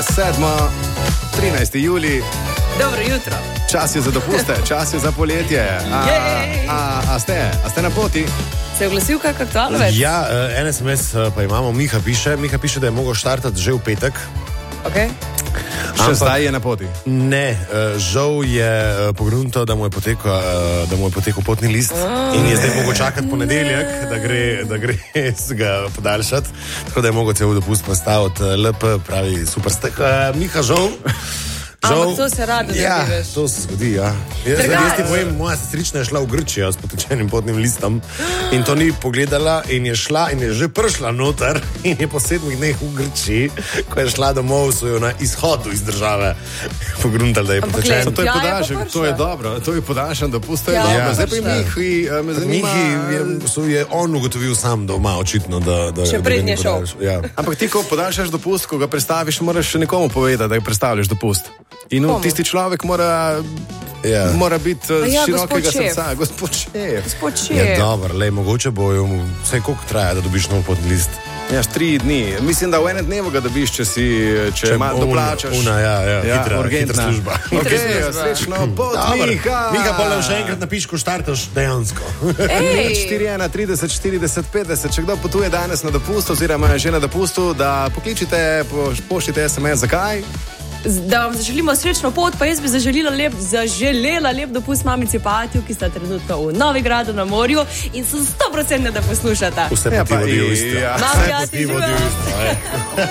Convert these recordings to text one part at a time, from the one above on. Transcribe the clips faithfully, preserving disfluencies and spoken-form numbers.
sedmo, trinajsti julij. Dobro jutro. Čas je za dopuste, čas je za poletje. A, a, a, ste, a ste na poti? Se je oglasil kak aktualnovec? Ja, en es em es pa imamo, Miha piše, Miha piše, da je mogel štartati že v petek. Okay. Še Ampak, zdaj je na poti? Ne, žal je pogrunto, da mu je potekel, da mu je potekel potni list oh, in je zdaj mogel čakati ponedeljek, da gre, da gre ga podaljšati, tako da je mogel cel dopust postaviti. L P pravi super stek. Miha, žal. Ampak to se rado ja, ne veš. To se zgodi, ja. Jaz, jaz ti povem, moja sestrična je šla v Grčijo s potečenim potnim listom in to ni pogledala in je šla in je že prišla noter in je po sedmih dneh v Grčiji, ko je šla domov, so jo na izhodu iz države pogruntal, da je potečen. To je podaljšan, to je dobro, to je podaljšan dopust, to je ja, dobro. Ja, zdaj pa je Mihi, me zanima... Mihi je, je on ugotovil sam doma, očitno, da, da, še prednje šel. Ja. Ampak ti, ko podaljšaš dopust, ko ga predstaviš, moraš še nekomu povedati, da ga predstavljaš dopust. In no, tisti človek mora, ja. mora biti ja, širokega srca. Gospod šef. Gospod šef. Ja, dobro, lej, mogoče bo vse koliko traja, da dobiš nov potni list. Ja, tri dni. Mislim, da v enem dnevu ga dobiš, če si, če, če malo doplačaš. Una, ja, ja, ja, hitra, urgentna. Hitra služba. Ok, srečno, pot, Miha. Miha, pa le še enkrat napiš, ko štartaš dejansko. štiri ena trideset štirideset petdeset, če kdo potuje danes na dopust, oziroma je že na dopustu, da pokličite, pošljite es em es, zakaj? Da vam zaželimo srečno pot, pa jaz bi zaželela lep, zaželela lep dopust mamici Patju, ki sta trenutno v Novigradu na morju in so sto procentne, da poslušata. Vse ja, poti vodijo isto. Ja. Vse poti vodijo isto.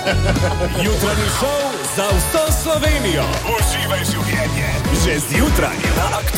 Jutranji šov za vso Slovenijo. Uživaj življenje. Že zjutraj na Aktualnem.